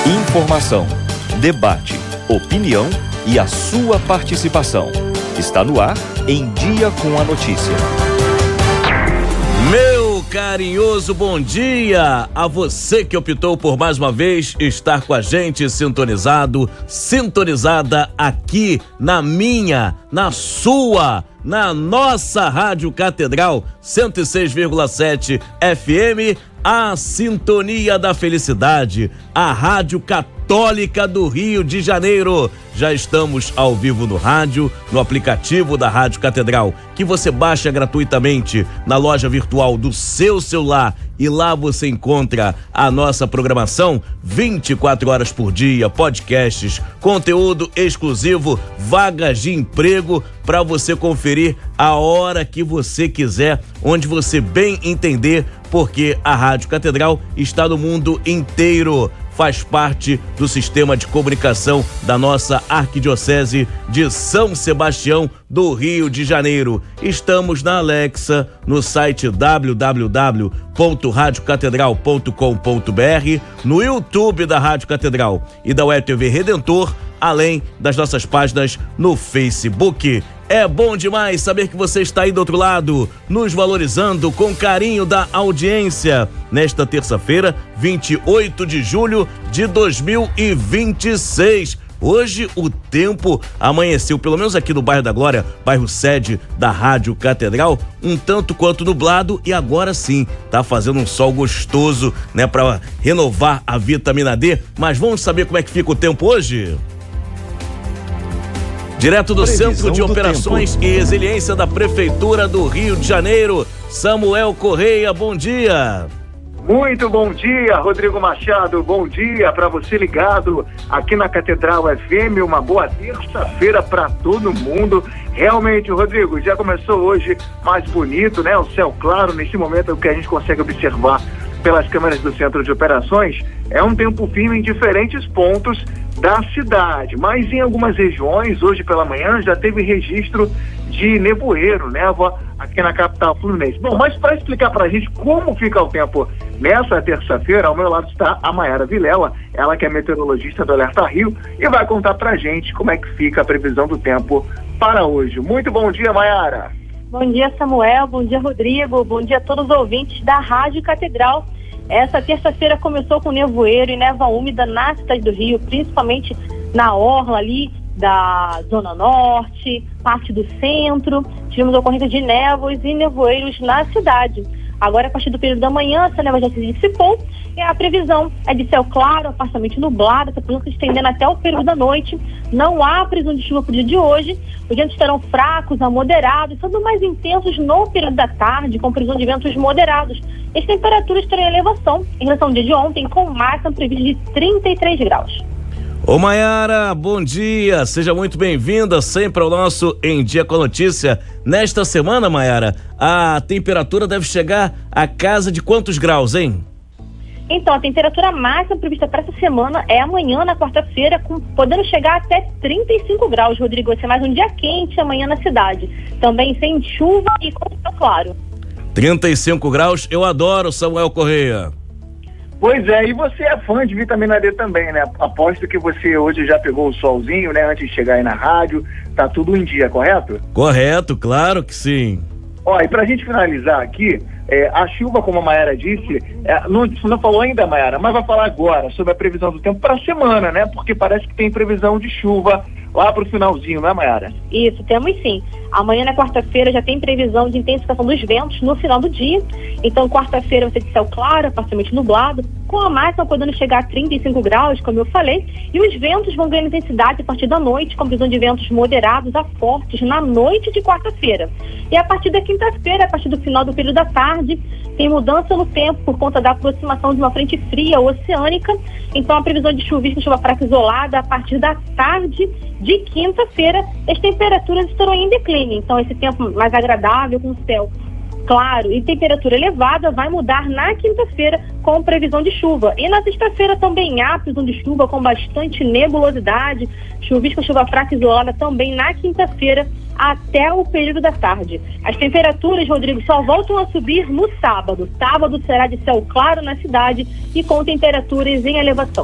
Informação, debate, opinião e a sua participação. Está no ar Em Dia com a Notícia. Meu carinhoso bom dia a você que optou por mais uma vez estar com a gente sintonizado, sintonizada aqui na minha, na sua, na nossa Rádio Catedral 106,7 FM, a Sintonia da Felicidade, a Rádio Católica do Rio de Janeiro. Já estamos ao vivo no rádio, no aplicativo da Rádio Catedral, que você baixa gratuitamente na loja virtual do seu celular, e lá você encontra a nossa programação 24 horas por dia, podcasts, conteúdo exclusivo, vagas de emprego para você conferir a hora que você quiser, onde você bem entender, porque a Rádio Catedral está no mundo inteiro. Faz parte do sistema de comunicação da nossa Arquidiocese de São Sebastião do Rio de Janeiro. Estamos na Alexa, no site www.radiocatedral.com.br, no YouTube da Rádio Catedral e da Web TV Redentor, além das nossas páginas no Facebook. É bom demais saber que você está aí do outro lado, nos valorizando com carinho da audiência. Nesta terça-feira, 28 de julho de 2026. Hoje o tempo amanheceu, pelo menos aqui no bairro da Glória, bairro sede da Rádio Catedral, um tanto quanto nublado, e agora sim, tá fazendo um sol gostoso, né, para renovar a vitamina D. Mas vamos saber como é que fica o tempo hoje? Direto do Centro de Operações e Resiliência da Prefeitura do Rio de Janeiro, Samuel Correia, bom dia. Muito bom dia, Rodrigo Machado, bom dia para você ligado aqui na Catedral FM, uma boa terça-feira para todo mundo. Realmente, Rodrigo, já começou hoje mais bonito, né? O céu claro, nesse momento é o que a gente consegue observar pelas câmeras do Centro de Operações. É um tempo firme em diferentes pontos da cidade, mas em algumas regiões, hoje pela manhã, já teve registro de nevoeiro, névoa aqui na capital fluminense. Bom, mas para explicar para a gente como fica o tempo nessa terça-feira, ao meu lado está a Mayara Vilela, ela que é meteorologista do Alerta Rio, e vai contar para a gente como é que fica a previsão do tempo para hoje. Muito bom dia, Mayara. Bom dia, Samuel, bom dia, Rodrigo, bom dia a todos os ouvintes da Rádio Catedral. Essa terça-feira começou com nevoeiro e névoa úmida na cidade do Rio, principalmente na orla ali da Zona Norte, parte do centro. Tivemos ocorrência de névoas e nevoeiros na cidade. Agora, a partir do período da manhã, essa névoa já se dissipou e a previsão é de céu claro, parcialmente nublado, essa previsão se estendendo até o período da noite. Não há previsão de chuva para o dia de hoje. Os ventos estarão fracos a moderados, sendo mais intensos no período da tarde, com previsão de ventos moderados. As temperaturas terão elevação em relação ao dia de ontem, com máxima prevista de 33 graus. Ô Mayara, bom dia, seja muito bem-vinda sempre ao nosso Em Dia com a Notícia. Nesta semana, Mayara, a temperatura deve chegar à casa de quantos graus, hein? Então, a temperatura máxima prevista para essa semana é amanhã, na quarta-feira, podendo chegar até 35 graus, Rodrigo. Vai ser mais um dia quente amanhã na cidade. Também sem chuva e com céu claro. 35 graus, eu adoro, Samuel Correia. Pois é, e você é fã de vitamina D também, né? Aposto que você hoje já pegou o solzinho, né? Antes de chegar aí na rádio, tá tudo em dia, correto? Correto, claro que sim. Ó, e pra gente finalizar aqui, a chuva, como a Mayara disse, não falou ainda, Mayara, mas vai falar agora sobre a previsão do tempo para a semana, né? Porque parece que tem previsão de chuva lá pro finalzinho, né, Mayara? Isso, temos sim. Amanhã, na quarta-feira, já tem previsão de intensificação dos ventos no final do dia. Então, quarta-feira vai ser de céu claro, parcialmente nublado, com a máxima podendo chegar a 35 graus, como eu falei, e os ventos vão ganhando intensidade a partir da noite, com previsão de ventos moderados a fortes na noite de quarta-feira. E a partir da quinta-feira, a partir do final do período da tarde, tem mudança no tempo por conta da aproximação de uma frente fria oceânica. Então, a previsão de chuva fraca isolada a partir da tarde de quinta-feira. As temperaturas estarão em declínio. Então, esse tempo mais agradável, com céu claro e temperatura elevada, vai mudar na quinta-feira com previsão de chuva. E na sexta-feira também há previsão de chuva com bastante nebulosidade, chuvisco, chuva fraca isolada também na quinta-feira até o período da tarde. As temperaturas, Rodrigo, só voltam a subir no sábado. Sábado será de céu claro na cidade e com temperaturas em elevação.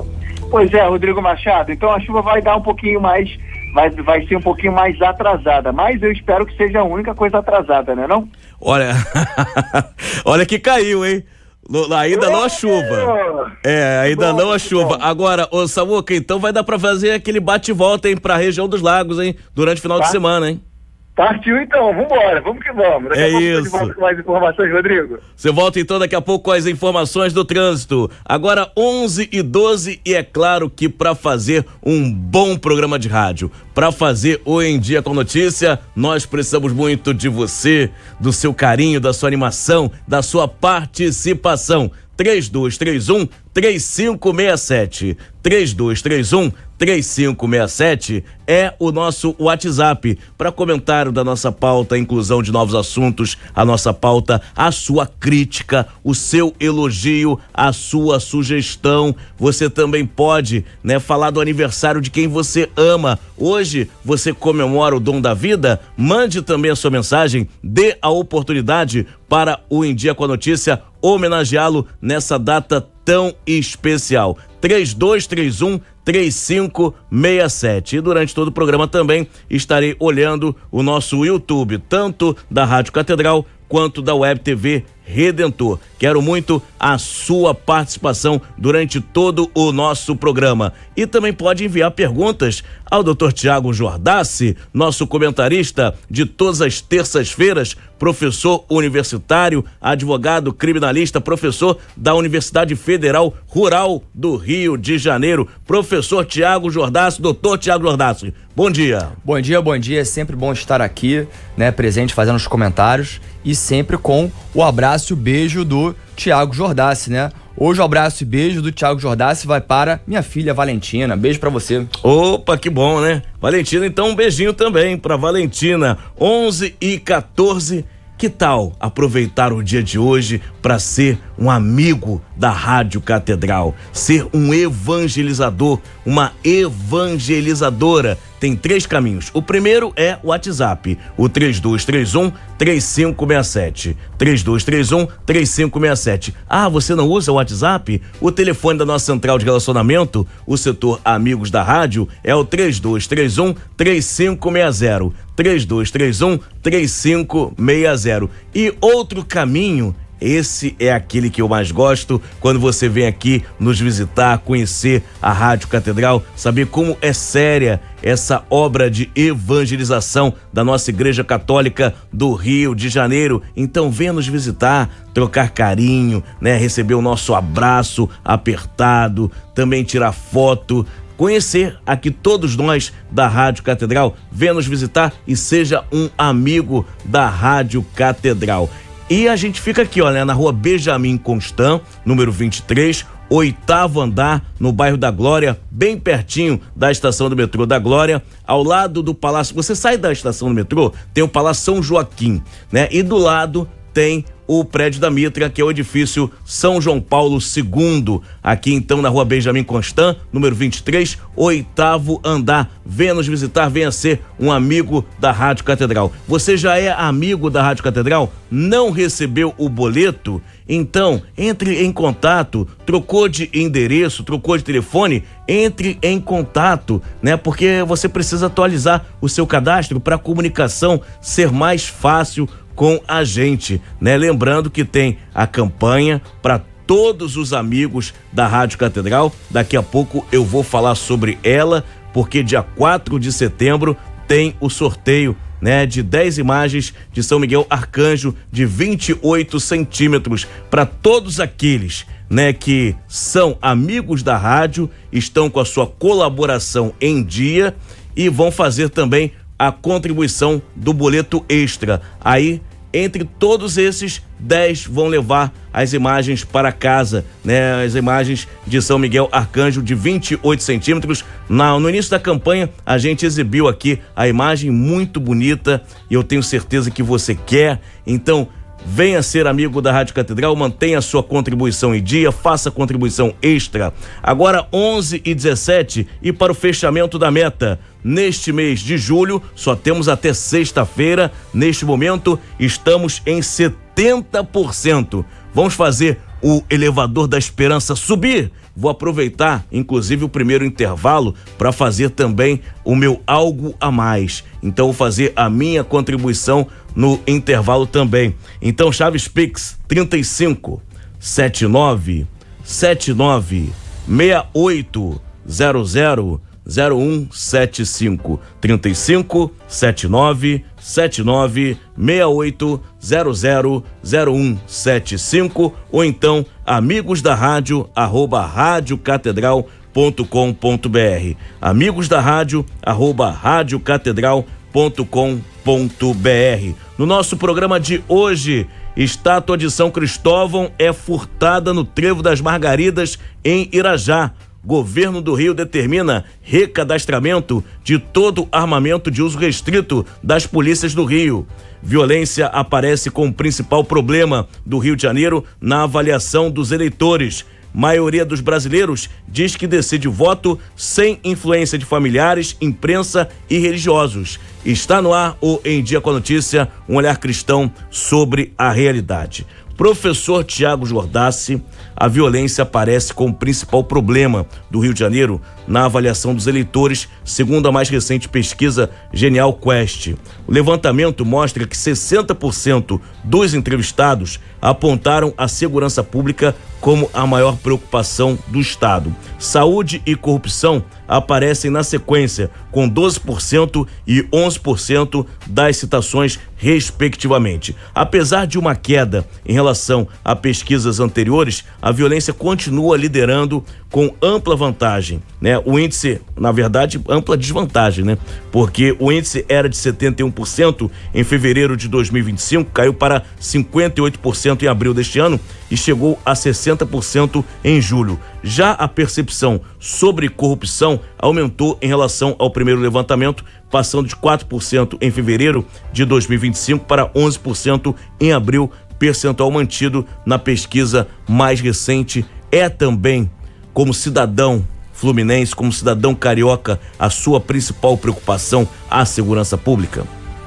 Pois é, Rodrigo Machado, então a chuva vai dar um pouquinho mais, vai ser um pouquinho mais atrasada, mas eu espero que seja a única coisa atrasada, né não? Olha, olha que caiu, hein? Ainda não a chuva. Ainda não a chuva. Agora, ô Samuca, então vai dar pra fazer aquele bate-volta, hein, pra região dos lagos, hein, durante o final de semana, hein? Partiu então, vambora, vamos que vamos. Daqui a pouco isso. eu volto com mais informações, Rodrigo. Você volta então daqui a pouco com as informações do trânsito. Agora 11h12 e é claro que para fazer um bom programa de rádio, para fazer o Em Dia com Notícia, nós precisamos muito de você, do seu carinho, da sua animação, da sua participação. 3231-3567. 3231-3567 é o nosso WhatsApp para comentário da nossa pauta, inclusão de novos assuntos, a nossa pauta, a sua crítica, o seu elogio, a sua sugestão. Você também pode, falar do aniversário de quem você ama. Hoje você comemora o dom da vida? Mande também a sua mensagem, dê a oportunidade para o Em Dia com a Notícia homenageá-lo nessa data tão especial. 3231-3567. E durante todo o programa também estarei olhando o nosso YouTube, tanto da Rádio Catedral quanto da Web TV Redentor. Quero muito a sua participação durante todo o nosso programa. E também pode enviar perguntas ao Dr. Tiago Jordassi, nosso comentarista de todas as terças-feiras, professor universitário, advogado criminalista, professor da Universidade Federal Rural do Rio de Janeiro. Professor Tiago Jordassi, doutor Tiago Jordassi, bom dia. Bom dia, é sempre bom estar aqui, presente, fazendo os comentários e sempre com o abraço e o beijo do Tiago Jordassi, Hoje o abraço e beijo do Tiago Jordassi vai para minha filha Valentina. Beijo pra você. Opa, que bom, Valentina, então um beijinho também pra Valentina. 11h14. Que tal aproveitar o dia de hoje para ser um amigo da Rádio Catedral, ser um evangelizador, uma evangelizadora? Tem 3 caminhos. O primeiro é o WhatsApp, o 3231-3567. 3231-3567. Ah, você não usa o WhatsApp? O telefone da nossa central de relacionamento, o setor Amigos da Rádio, é o 3231-3560. 3231-3560. E outro caminho, esse é aquele que eu mais gosto, quando você vem aqui nos visitar, conhecer a Rádio Catedral, saber como é séria essa obra de evangelização da nossa Igreja Católica do Rio de Janeiro. Então venha nos visitar, trocar carinho, receber o nosso abraço apertado, também tirar foto, conhecer aqui todos nós da Rádio Catedral. Venha nos visitar e seja um amigo da Rádio Catedral. E a gente fica aqui, na rua Benjamin Constant, número 23, 8º andar, no bairro da Glória, bem pertinho da estação do metrô da Glória, ao lado do Palácio. Você sai da estação do metrô, tem o Palácio São Joaquim, E do lado tem o prédio da Mitra, que é o edifício São João Paulo II, aqui então na rua Benjamin Constant, número 23, 8º andar. Venha nos visitar, venha ser um amigo da Rádio Catedral. Você já é amigo da Rádio Catedral? Não recebeu o boleto? Então, entre em contato. Trocou de endereço, trocou de telefone? Entre em contato, Porque você precisa atualizar o seu cadastro para a comunicação ser mais fácil com a gente, Lembrando que tem a campanha para todos os amigos da Rádio Catedral. Daqui a pouco eu vou falar sobre ela, porque dia 4 de setembro tem o sorteio, de 10 imagens de São Miguel Arcanjo de 28 centímetros para todos aqueles, que são amigos da rádio, estão com a sua colaboração em dia e vão fazer também a contribuição do boleto extra. Aí, entre todos esses, 10 vão levar as imagens para casa, As imagens de São Miguel Arcanjo de 28 centímetros. No início da campanha, a gente exibiu aqui a imagem muito bonita e eu tenho certeza que você quer. Então, venha ser amigo da Rádio Catedral, mantenha a sua contribuição em dia, faça contribuição extra. Agora 11h17 e para o fechamento da meta. Neste mês de julho, só temos até sexta-feira. Neste momento, estamos em 70%. Vamos fazer o elevador da esperança subir, vou aproveitar, inclusive, o primeiro intervalo para fazer também o meu algo a mais. Então, vou fazer a minha contribuição no intervalo também. Então, Chaves Pix 35 79 79 68 00 0175 35 79 79 68 00 0175 ou então amigosdarradio@radiocatedral.com.br amigosdarradio@radiocatedral.com.br. No nosso programa de hoje, estátua de São Cristóvão é furtada no Trevo das Margaridas, em Irajá. Governo do Rio determina recadastramento de todo armamento de uso restrito das polícias do Rio. Violência aparece como principal problema do Rio de Janeiro na avaliação dos eleitores. Maioria dos brasileiros diz que decide voto sem influência de familiares, imprensa e religiosos. Está no ar o Em Dia com a Notícia, um olhar cristão sobre a realidade. Professor Tiago Jordassi, a violência aparece como principal problema do Rio de Janeiro na avaliação dos eleitores, segundo a mais recente pesquisa Genial Quest. O levantamento mostra que 60% dos entrevistados apontaram a segurança pública como a maior preocupação do Estado. Saúde e corrupção aparecem na sequência, com 12% e 11% das citações, respectivamente. Apesar de uma queda em relação a pesquisas anteriores, a violência continua liderando com ampla vantagem, né? O índice, na verdade, ampla desvantagem, né? Porque o índice era de 71% em fevereiro de 2025, caiu para 58% em abril deste ano e chegou a 60% em julho. Já a percepção sobre corrupção aumentou em relação ao primeiro levantamento, passando de 4% em fevereiro de 2025 para 11% em abril, percentual mantido na pesquisa mais recente. É também, como cidadão fluminense, como cidadão carioca, a sua principal preocupação a segurança pública?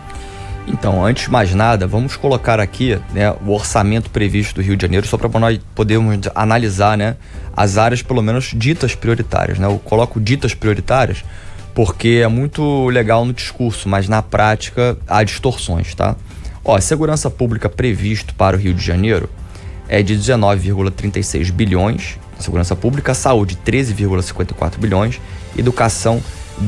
Então, antes de mais nada, vamos colocar aqui, né, o orçamento previsto do Rio de Janeiro, só para nós podermos analisar, né, as áreas pelo menos ditas prioritárias, né? Eu coloco ditas prioritárias porque é muito legal no discurso, mas na prática há distorções, tá? Ó, segurança pública previsto para o Rio de Janeiro é de 19,36 bilhões, segurança pública, saúde 13,54 bilhões, educação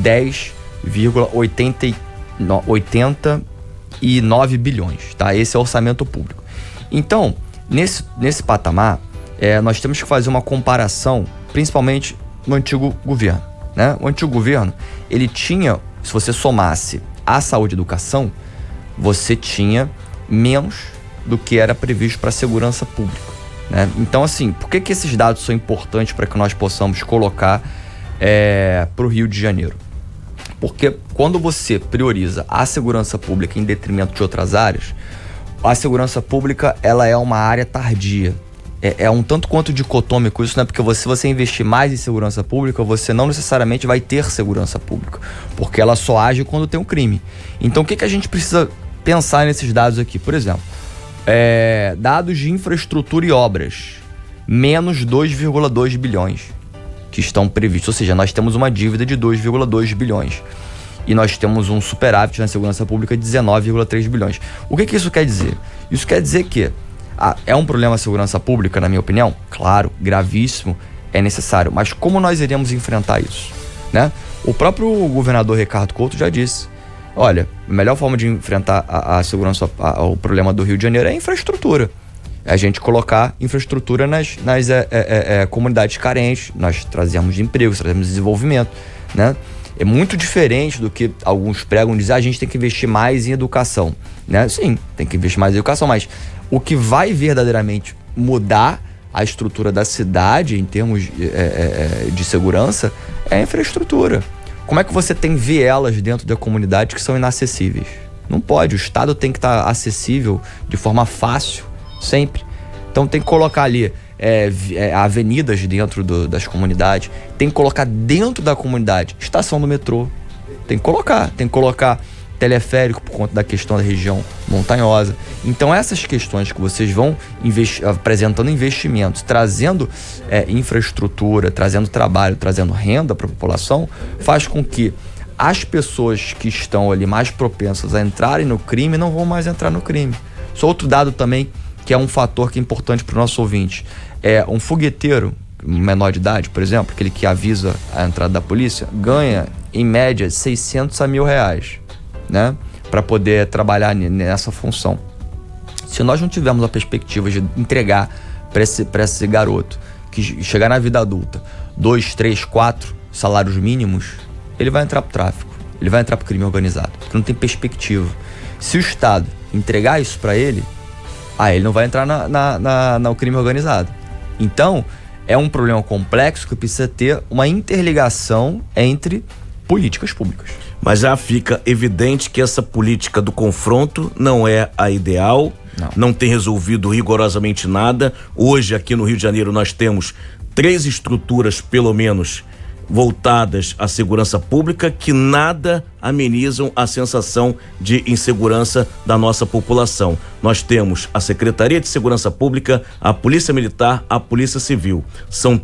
10,89 bilhões, tá? Esse é o orçamento público. Então, nesse patamar, nós temos que fazer uma comparação, principalmente no antigo governo, né? O antigo governo, ele tinha, se você somasse a saúde e educação, você tinha menos do que era previsto para a segurança pública, né? Então, assim, por que esses dados são importantes para que nós possamos colocar para o Rio de Janeiro? Porque quando você prioriza a segurança pública em detrimento de outras áreas, a segurança pública, ela é uma área tardia. É um tanto quanto dicotômico isso, né? Porque se você investir mais em segurança pública, você não necessariamente vai ter segurança pública, porque ela só age quando tem um crime. Então, o que a gente precisa pensar nesses dados aqui? Por exemplo, dados de infraestrutura e obras, menos 2,2 bilhões que estão previstos, ou seja, nós temos uma dívida de 2,2 bilhões e nós temos um superávit na segurança pública de 19,3 bilhões. O que isso quer dizer? Isso quer dizer que é um problema a segurança pública, na minha opinião? Claro, gravíssimo, é necessário, mas como nós iremos enfrentar isso, né? O próprio governador Ricardo Couto já disse, olha, a melhor forma de enfrentar a segurança, o problema do Rio de Janeiro é a infraestrutura. É a gente colocar infraestrutura nas comunidades carentes, nós trazemos empregos, trazemos desenvolvimento, né? É muito diferente do que alguns pregam, dizer a gente tem que investir mais em educação, né? Sim, tem que investir mais em educação, mas o que vai verdadeiramente mudar a estrutura da cidade em termos de segurança é a infraestrutura. Como é que você tem vielas dentro da comunidade que são inacessíveis? Não pode, o Estado tem que estar acessível de forma fácil, sempre. Então tem que colocar ali avenidas dentro das comunidades, tem que colocar dentro da comunidade estação do metrô, tem que colocar teleférico por conta da questão da região montanhosa. Então essas questões que vocês vão apresentando investimentos, trazendo infraestrutura, trazendo trabalho, trazendo renda para a população, faz com que as pessoas que estão ali mais propensas a entrarem no crime não vão mais entrar no crime. Só outro dado também, que é um fator que é importante para o nosso ouvinte. Um fogueteiro menor de idade, por exemplo, aquele que avisa a entrada da polícia, ganha em média 600 a R$1.000, né, para poder trabalhar nessa função. Se nós não tivermos a perspectiva de entregar para esse garoto que chegar na vida adulta 2, 3, 4 salários mínimos, ele vai entrar pro tráfico, ele vai entrar pro crime organizado, porque não tem perspectiva. Se o Estado entregar isso para ele, ele não vai entrar no crime organizado. Então, é um problema complexo que precisa ter uma interligação entre políticas públicas. Mas já fica evidente que essa política do confronto não é a ideal, não tem resolvido rigorosamente nada. Hoje, aqui no Rio de Janeiro, nós temos 3 estruturas, pelo menos, voltadas à segurança pública, que nada amenizam a sensação de insegurança da nossa população. Nós temos a Secretaria de Segurança Pública, a Polícia Militar, a Polícia Civil. São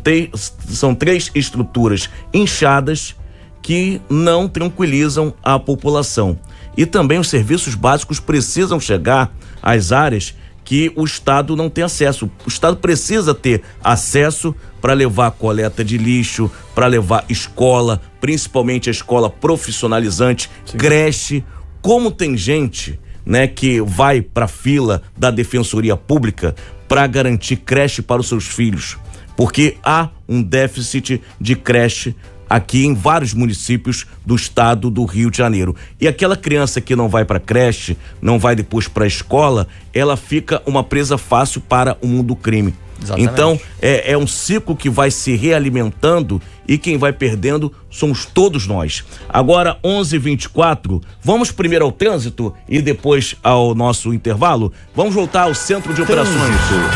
3 estruturas inchadas que não tranquilizam a população. E também os serviços básicos precisam chegar às áreas que o Estado não tem acesso. O Estado precisa ter acesso para levar coleta de lixo, para levar escola, principalmente a escola profissionalizante, sim, creche. Como tem gente, né, que vai para a fila da Defensoria Pública para garantir creche para os seus filhos, porque há um déficit de creche aqui em vários municípios do estado do Rio de Janeiro. E aquela criança que não vai para creche, não vai depois para a escola, ela fica uma presa fácil para o mundo do crime. Exatamente. Então, é um ciclo que vai se realimentando e quem vai perdendo somos todos nós. Agora, 11h24, vamos primeiro ao trânsito e depois ao nosso intervalo? Vamos voltar ao Centro de Operações.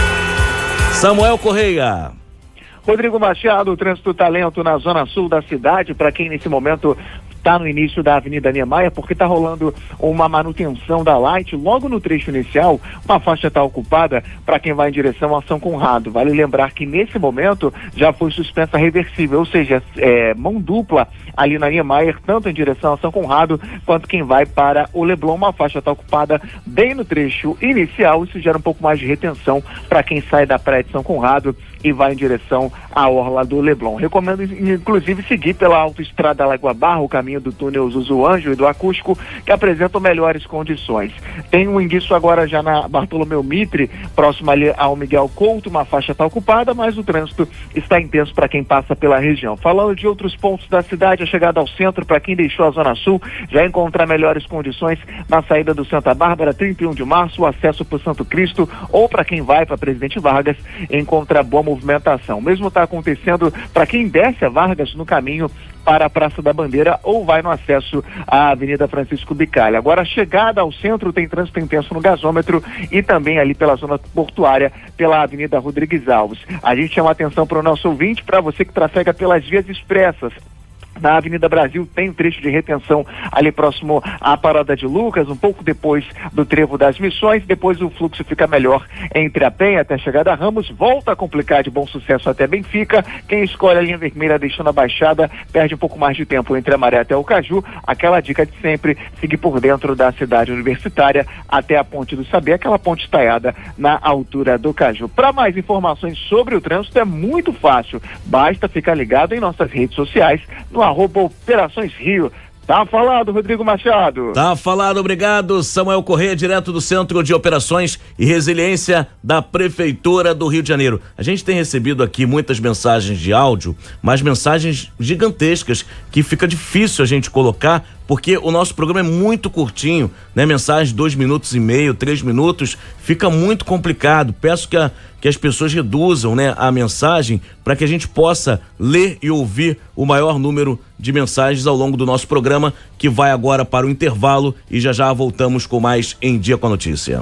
Samuel Correia. Rodrigo Machado, o trânsito tá lento na zona sul da cidade, para quem nesse momento está no início da Avenida Niemeyer, porque está rolando uma manutenção da Light. Logo no trecho inicial, uma faixa está ocupada para quem vai em direção a São Conrado. Vale lembrar que nesse momento já foi suspensa reversível, ou seja, mão dupla ali na Niemeyer, tanto em direção a São Conrado quanto quem vai para o Leblon. Uma faixa está ocupada bem no trecho inicial, isso gera um pouco mais de retenção para quem sai da praia de São Conrado e vai em direção à orla do Leblon. Recomendo, inclusive, seguir pela autoestrada Lagoa Barra, o caminho do túnel Zuzuanjo e do Acústico, que apresentam melhores condições. Tem um indício agora já na Bartolomeu Mitre, próximo ali ao Miguel Couto, uma faixa está ocupada, mas o trânsito está intenso para quem passa pela região. Falando de outros pontos da cidade, a chegada ao centro, para quem deixou a Zona Sul, já encontrar melhores condições na saída do Santa Bárbara, 31 de março, o acesso para o Santo Cristo, ou para quem vai para Presidente Vargas, encontra boa movimentação. O mesmo está acontecendo para quem desce a Vargas no caminho para a Praça da Bandeira ou vai no acesso à Avenida Francisco Bicalha. Agora, a chegada ao centro tem trânsito intenso no gasômetro e também ali pela zona portuária, pela Avenida Rodrigues Alves. A gente chama atenção para o nosso ouvinte, para você que trafega pelas vias expressas. Na Avenida Brasil tem um trecho de retenção ali próximo à Parada de Lucas, um pouco depois do Trevo das Missões. Depois o fluxo fica melhor entre a Penha até a chegada a Ramos, volta a complicar de Bom Sucesso até Benfica. Quem escolhe a linha vermelha deixando a Baixada perde um pouco mais de tempo entre a Maré até o Caju. Aquela dica de sempre, seguir por dentro da cidade universitária até a Ponte do Saber, aquela ponte estaiada na altura do Caju. Para mais informações sobre o trânsito é muito fácil, basta ficar ligado em nossas redes sociais, no @Operações Rio. Tá falado, Rodrigo Machado. Tá falado, obrigado. Samuel Correia, direto do Centro de Operações e Resiliência da Prefeitura do Rio de Janeiro. A gente tem recebido aqui muitas mensagens de áudio, mas mensagens gigantescas que fica difícil a gente colocar, porque o nosso programa é muito curtinho, né? Mensagem de 2 minutos e meio, 3 minutos, fica muito complicado. Peço que as pessoas reduzam, né, a mensagem para que a gente possa ler e ouvir o maior número de mensagens ao longo do nosso programa, que vai agora para o intervalo e já voltamos com mais Em Dia com a Notícia.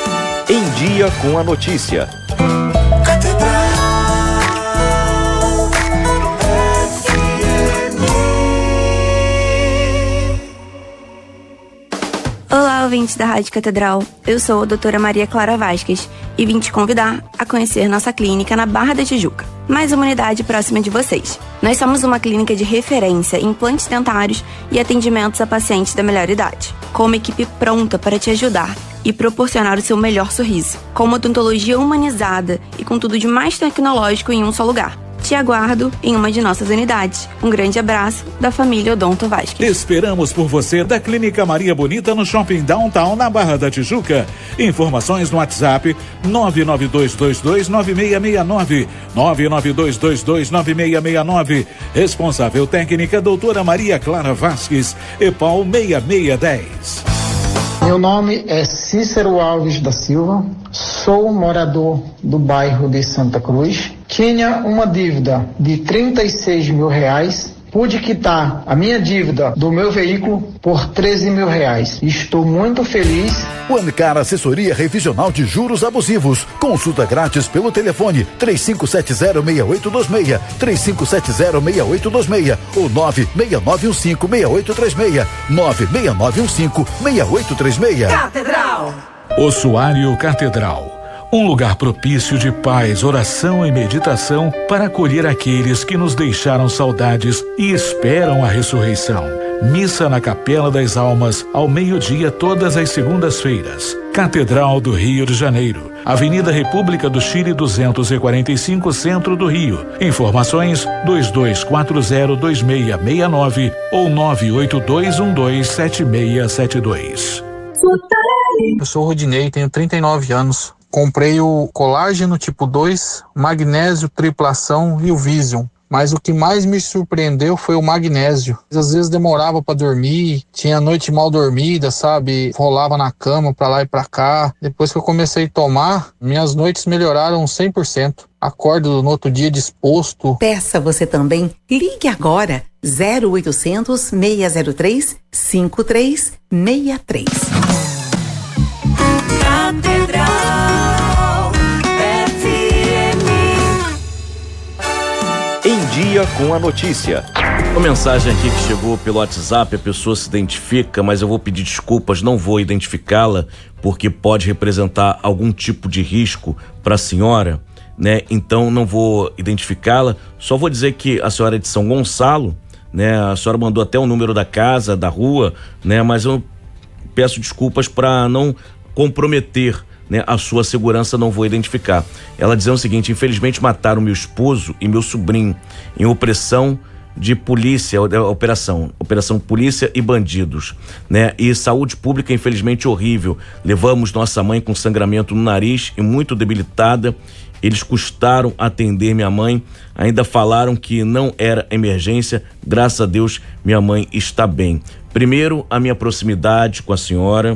Em Dia com a Notícia. ouvintes da Rádio Catedral. Eu sou a doutora Maria Clara Vasquez e vim te convidar a conhecer nossa clínica na Barra da Tijuca. Mais uma unidade próxima de vocês. Nós somos uma clínica de referência em implantes dentários e atendimentos a pacientes da melhor idade, com uma equipe pronta para te ajudar e proporcionar o seu melhor sorriso, com uma odontologia humanizada e com tudo de mais tecnológico em um só lugar. Te aguardo em uma de nossas unidades. Um grande abraço da família Odonto Vasquez. Esperamos por você da Clínica Maria Bonita no Shopping Downtown, na Barra da Tijuca. Informações no WhatsApp 992229669. 992229669. Responsável técnica doutora Maria Clara Vasquez, EPAL 6610. Meu nome é Cícero Alves da Silva, sou morador do bairro de Santa Cruz. Tinha uma dívida de R$36 mil, pude quitar a minha dívida do meu veículo por R$13 mil. Estou muito feliz. Ancar Assessoria Revisional de Juros Abusivos. Consulta grátis pelo telefone 3570-6826, 3570-6826 ou 96915-6836, 96915-6836. Catedral. Ossuário Catedral. Um lugar propício de paz, oração e meditação para acolher aqueles que nos deixaram saudades e esperam a ressurreição. Missa na Capela das Almas, ao meio-dia, todas as segundas-feiras. Catedral do Rio de Janeiro. Avenida República do Chile 245, Centro do Rio. Informações 22402669 ou 982127672. Eu sou o Rodinei, tenho 39 anos. Comprei o colágeno tipo 2, magnésio, triplação e o Vision. Mas o que mais me surpreendeu foi o magnésio. Às vezes demorava para dormir, tinha noite mal dormida, sabe? Rolava na cama para lá e para cá. Depois que eu comecei a tomar, minhas noites melhoraram 100%. Acordo no outro dia disposto. Peça você também. Ligue agora 0800 603 5363. Catedral FM. Em Dia com a Notícia. Uma mensagem aqui que chegou pelo WhatsApp, a pessoa se identifica, mas eu vou pedir desculpas, não vou identificá-la, porque pode representar algum tipo de risco para a senhora, né? Então não vou identificá-la, só vou dizer que a senhora é de São Gonçalo, né? A senhora mandou até o número da casa, da rua, né? Mas eu peço desculpas para não comprometer, né, a sua segurança, não vou identificar. Ela dizia o seguinte: infelizmente mataram meu esposo e meu sobrinho em operação de polícia, operação polícia e bandidos, né? E saúde pública infelizmente horrível. Levamos nossa mãe com sangramento no nariz e muito debilitada. Eles custaram atender minha mãe, ainda falaram que não era emergência. Graças a Deus minha mãe está bem. Primeiro, a minha proximidade com a senhora,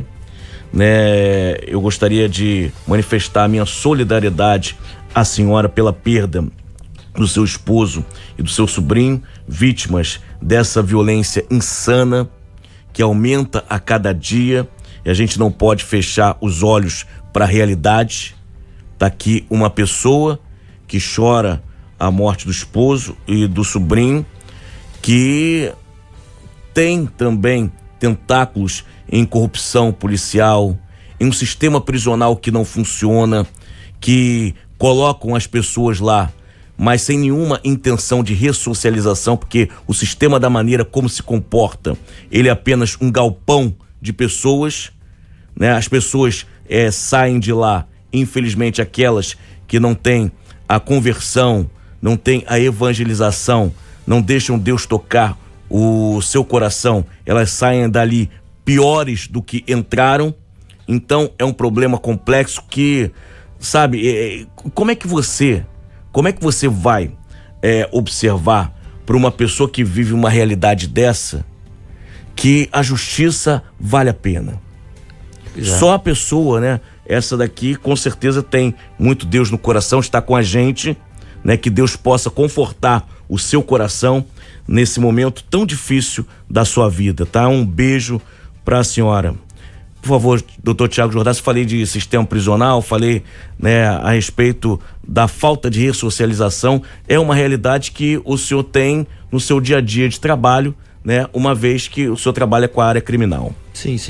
né? Eu gostaria de manifestar a minha solidariedade à senhora pela perda do seu esposo e do seu sobrinho, vítimas dessa violência insana que aumenta a cada dia, e a gente não pode fechar os olhos para a realidade. Tá aqui uma pessoa que chora a morte do esposo e do sobrinho, que tem também tentáculos em corrupção policial, em um sistema prisional que não funciona, que colocam as pessoas lá, mas sem nenhuma intenção de ressocialização, porque o sistema, da maneira como se comporta, ele é apenas um galpão de pessoas, né? As pessoas saem de lá, infelizmente aquelas que não têm a conversão, não têm a evangelização, não deixam Deus tocar o seu coração, elas saem dali piores do que entraram. Então é um problema complexo que, sabe, como é que você vai observar para uma pessoa que vive uma realidade dessa que a justiça vale a pena? Exato. Só a pessoa, né? Essa daqui com certeza tem muito Deus no coração, está com a gente, né? Que Deus possa confortar o seu coração nesse momento tão difícil da sua vida, tá? Um beijo para a senhora. Por favor, doutor Tiago Jordassi, falei de sistema prisional, falei, né, a respeito da falta de ressocialização. É uma realidade que o senhor tem no seu dia a dia de trabalho, né, uma vez que o senhor trabalha com a área criminal. Sim, sim.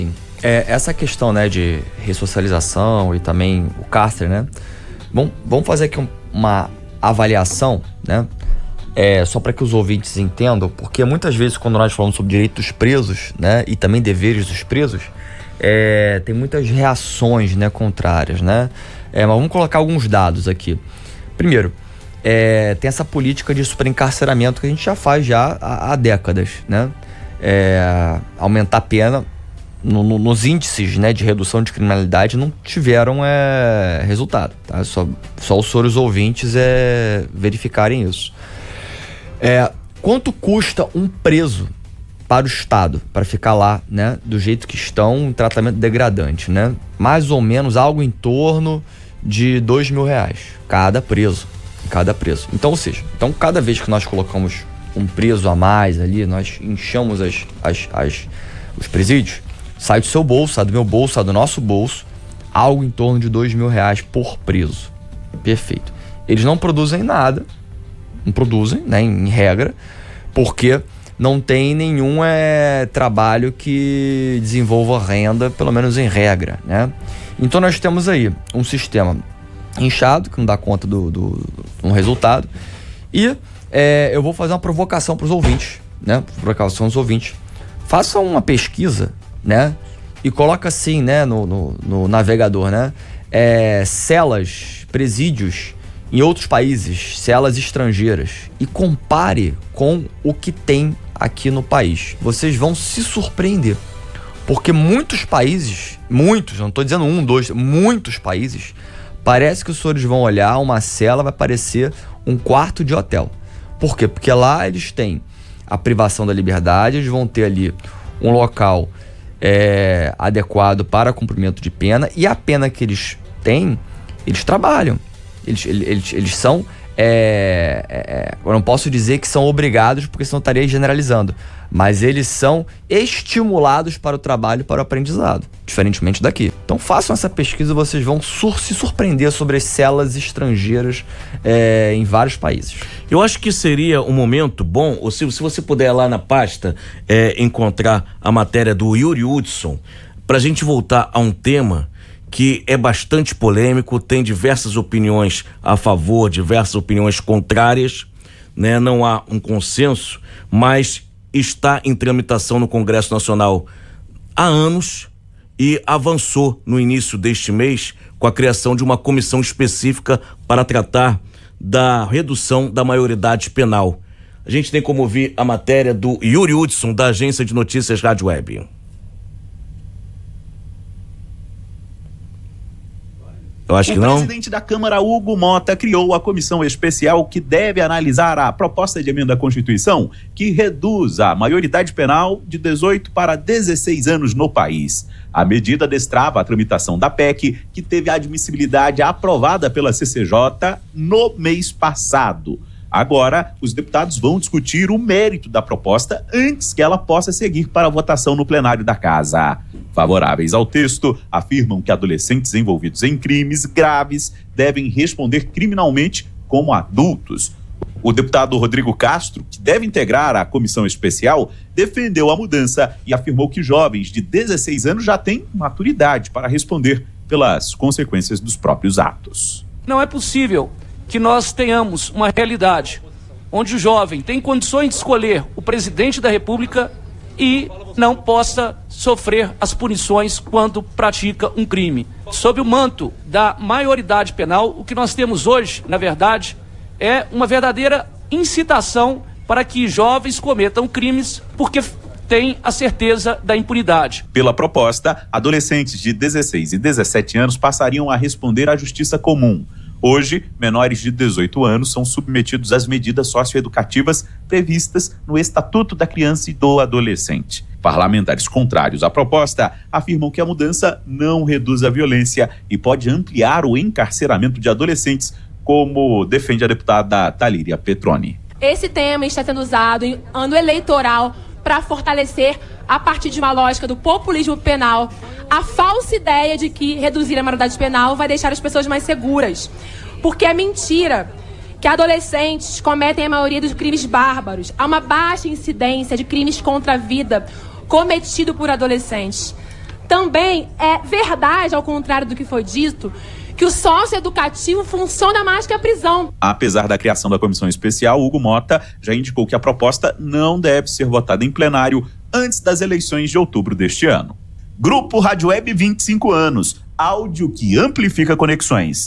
Essa questão, né, de ressocialização e também o cárcere, né? Vamos fazer aqui uma avaliação, né? Só para que os ouvintes entendam, porque muitas vezes quando nós falamos sobre direitos dos presos, né, e também deveres dos presos, tem muitas reações, né, contrárias, né? Mas vamos colocar alguns dados aqui. Primeiro, tem essa política de superencarceramento que a gente já faz há décadas, né? Aumentar a pena nos índices, né, de redução de criminalidade não tiveram resultado, tá? Só os senhores ouvintes verificarem isso. Quanto custa um preso para o Estado, para ficar lá, né, do jeito que estão, um tratamento degradante, né? Mais ou menos algo em torno de R$2.000 cada preso. Então, ou seja, cada vez que nós colocamos um preso a mais ali, nós inchamos os presídios, sai do seu bolso, sai do meu bolso, sai do nosso bolso, algo em torno de R$2.000 por preso. Perfeito. Eles não produzem nada, não produzem, né, em regra, porque não tem nenhum trabalho que desenvolva renda, pelo menos em regra, né? Então nós temos aí um sistema inchado, que não dá conta um resultado, e eu vou fazer uma provocação para os ouvintes, né? Provocação aos ouvintes. Façam uma pesquisa, né? E coloca assim, né, no navegador, né? Celas, presídios em outros países, celas estrangeiras, e compare com o que tem aqui no país. Vocês vão se surpreender, porque muitos países, não estou dizendo muitos países, parece que os senhores vão olhar uma cela, vai parecer um quarto de hotel. Por quê? Porque lá eles têm a privação da liberdade, eles vão ter ali um local adequado para cumprimento de pena, e a pena que eles têm, eles trabalham. Eles são, eu não posso dizer que são obrigados, porque senão eu estaria generalizando, mas eles são estimulados para o trabalho, para o aprendizado, diferentemente daqui. Então façam essa pesquisa e vocês vão se surpreender sobre as celas estrangeiras em vários países. Eu acho que seria um momento bom, ou se você puder lá na pasta encontrar a matéria do Yuri Hudson, para a gente voltar a um tema que é bastante polêmico, tem diversas opiniões a favor, diversas opiniões contrárias, né? Não há um consenso, mas está em tramitação no Congresso Nacional há anos e avançou no início deste mês com a criação de uma comissão específica para tratar da redução da maioridade penal. A gente tem como ouvir a matéria do Yuri Hudson, da Agência de Notícias Rádio Web. Eu acho que não. O presidente da Câmara, Hugo Mota, criou a comissão especial que deve analisar a proposta de emenda à Constituição que reduz a maioridade penal de 18 para 16 anos no país. A medida destrava a tramitação da PEC, que teve a admissibilidade aprovada pela CCJ no mês passado. Agora, os deputados vão discutir o mérito da proposta antes que ela possa seguir para a votação no plenário da Casa. Favoráveis ao texto, afirmam que adolescentes envolvidos em crimes graves devem responder criminalmente como adultos. O deputado Rodrigo Castro, que deve integrar a comissão especial, defendeu a mudança e afirmou que jovens de 16 anos já têm maturidade para responder pelas consequências dos próprios atos. Não é possível que nós tenhamos uma realidade onde o jovem tem condições de escolher o presidente da República e não possa sofrer as punições quando pratica um crime. Sob o manto da maioridade penal, o que nós temos hoje, na verdade, é uma verdadeira incitação para que jovens cometam crimes porque têm a certeza da impunidade. Pela proposta, adolescentes de 16 e 17 anos passariam a responder à justiça comum. Hoje, menores de 18 anos são submetidos às medidas socioeducativas previstas no Estatuto da Criança e do Adolescente. Parlamentares contrários à proposta afirmam que a mudança não reduz a violência e pode ampliar o encarceramento de adolescentes, como defende a deputada Talíria Petroni. Esse tema está sendo usado em ano eleitoral para fortalecer, a partir de uma lógica do populismo penal, a falsa ideia de que reduzir a maioridade penal vai deixar as pessoas mais seguras. Porque é mentira que adolescentes cometem a maioria dos crimes bárbaros. Há uma baixa incidência de crimes contra a vida cometido por adolescentes. Também é verdade, ao contrário do que foi dito, que o socioeducativo funciona mais que a prisão. Apesar da criação da comissão especial, Hugo Mota já indicou que a proposta não deve ser votada em plenário antes das eleições de outubro deste ano. Grupo Rádio Web 25 anos, áudio que amplifica conexões.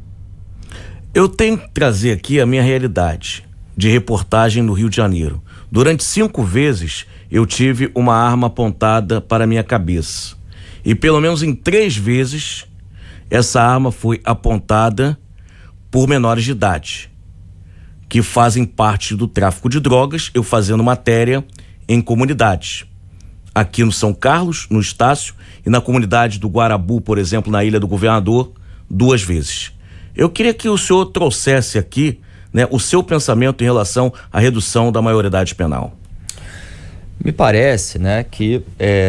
Eu tenho que trazer aqui a minha realidade de reportagem no Rio de Janeiro. Durante 5 vezes eu tive uma arma apontada para a minha cabeça. E pelo menos em 3 vezes essa arma foi apontada por menores de idade, que fazem parte do tráfico de drogas, eu fazendo matéria em comunidades. Aqui no São Carlos, no Estácio, e na comunidade do Guarabu, por exemplo, na Ilha do Governador, 2 vezes. Eu queria que o senhor trouxesse aqui, né, o seu pensamento em relação à redução da maioridade penal. Me parece, né, que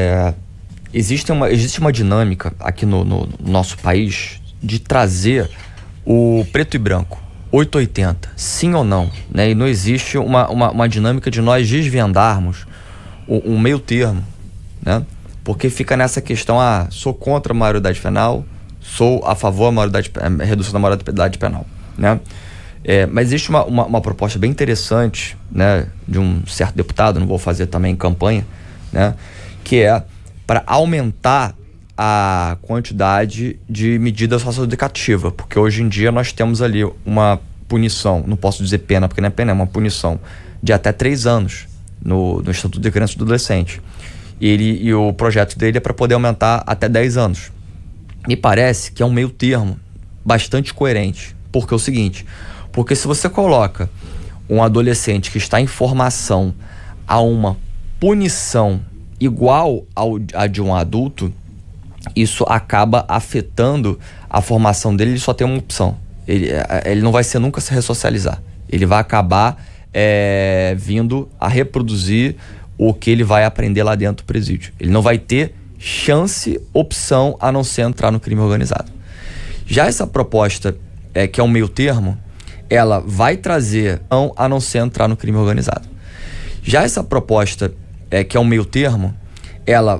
existe uma dinâmica aqui no nosso país de trazer o preto e branco, 880, sim ou não, né? E não existe uma dinâmica de nós desvendarmos um meio termo, né? Porque fica nessa questão, sou contra a maioridade penal, sou a favor da redução da maioridade penal, né? Mas existe uma proposta bem interessante, né, de um certo deputado, não vou fazer também campanha, né, que é para aumentar a quantidade de medida socioeducativa, porque hoje em dia nós temos ali uma punição, não posso dizer pena, porque não é pena, é uma punição de até 3 anos no Estatuto de Criança e do Adolescente. E o projeto dele é para poder aumentar até 10 anos. Me parece que é um meio termo bastante coerente, porque é o seguinte, porque se você coloca um adolescente que está em formação a uma punição igual a de um adulto, isso acaba afetando a formação dele. Ele só tem uma opção, ele não vai ser nunca se ressocializar, ele vai acabar vindo a reproduzir o que ele vai aprender lá dentro do presídio. Ele não vai ter opção a não ser entrar no crime organizado. Já essa proposta, que é um meio termo, ela vai trazer a não ser entrar no crime organizado. Já essa proposta, que é um meio termo, ela